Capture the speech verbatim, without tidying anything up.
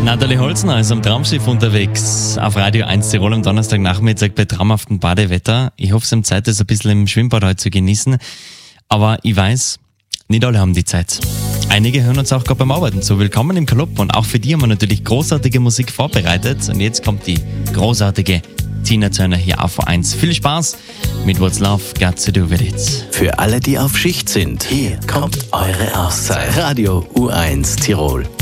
Nathalie Holzner ist am Traumschiff unterwegs auf Radio eins Tirol am Donnerstagnachmittag bei traumhaftem Badewetter. Ich hoffe, Sie haben Zeit, das ein bisschen im Schwimmbad heute zu genießen. Aber ich weiß, nicht alle haben die Zeit. Einige hören uns auch gerade beim Arbeiten zu. Willkommen im Club und auch für die haben wir natürlich großartige Musik vorbereitet. Und jetzt kommt die großartige Tina Turner hier auf eins. Viel Spaß mit What's Love Got to Do With It. Für alle, die auf Schicht sind, hier kommt eure Auszeit. Radio U eins Tirol.